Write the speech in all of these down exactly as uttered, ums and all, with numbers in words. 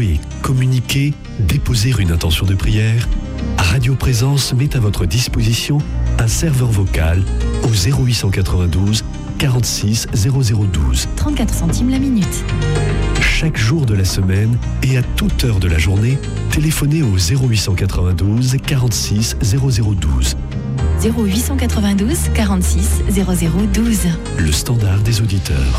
louer, communiquer, déposer une intention de prière, Radio Présence met à votre disposition un serveur vocal au zéro huit cent quatre-vingt-douze quarante-six zéro zéro douze. trente-quatre centimes la minute. Chaque jour de la semaine et à toute heure de la journée, téléphonez au zéro huit cent quatre-vingt-douze quarante-six zéro zéro douze. zéro huit cent quatre-vingt-douze quarante-six zéro zéro douze. Le standard des auditeurs.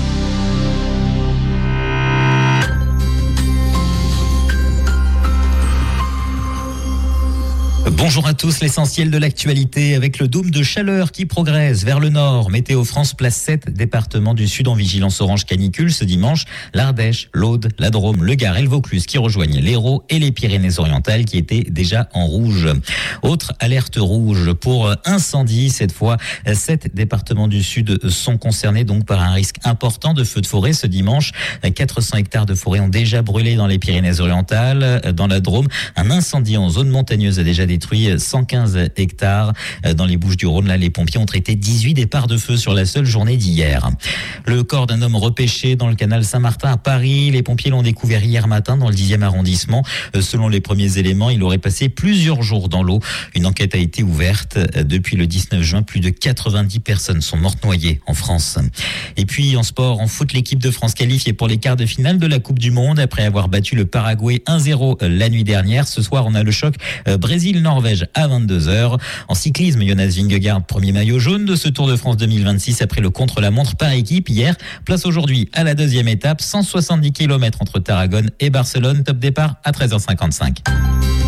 Bonjour à tous, l'essentiel de l'actualité avec le dôme de chaleur qui progresse vers le nord. Météo France place sept départements du sud en vigilance orange canicule ce dimanche. L'Ardèche, l'Aude, la Drôme, le Gard et le Vaucluse qui rejoignent l'Hérault et les Pyrénées-Orientales qui étaient déjà en rouge. Autre alerte rouge pour incendie. Cette fois, sept départements du sud sont concernés donc par un risque important de feu de forêt ce dimanche. quatre cents hectares de forêt ont déjà brûlé dans les Pyrénées-Orientales. Dans la Drôme, un incendie en zone montagneuse a déjà détruit cent quinze hectares. Dans les Bouches-du-Rhône, là, les pompiers ont traité dix-huit départs de feu sur la seule journée d'hier. Le corps d'un homme repêché dans le canal Saint-Martin à Paris. Les pompiers l'ont découvert hier matin dans le dixième arrondissement. Selon les premiers éléments, il aurait passé plusieurs jours dans l'eau. Une enquête a été ouverte. Depuis le dix-neuf juin, plus de quatre-vingt-dix personnes sont mortes noyées en France. Et puis en sport, en foot, l'équipe de France qualifiée pour les quarts de finale de la Coupe du Monde après avoir battu le Paraguay un zéro la nuit dernière. Ce soir, on a le choc Brésil-Norvège à vingt-deux heures. En cyclisme, Jonas Vingegaard, premier maillot jaune de ce Tour de France deux mille vingt-six après le contre-la-montre par équipe hier. Place aujourd'hui à la deuxième étape, cent soixante-dix kilomètres entre Tarragone et Barcelone. Top départ à treize heures cinquante-cinq.